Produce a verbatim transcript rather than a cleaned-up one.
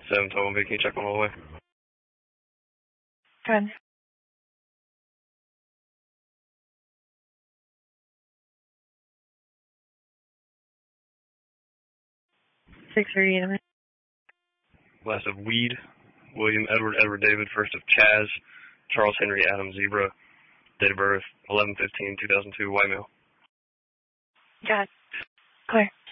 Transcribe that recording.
seven twelve, can you check on all the way? Good. six thirty-eight. Last of Weed, William Edward Edward David, first of Chaz, Charles Henry Adam Zebra, date of birth eleven fifteen two thousand two, white male. Got it. Clear.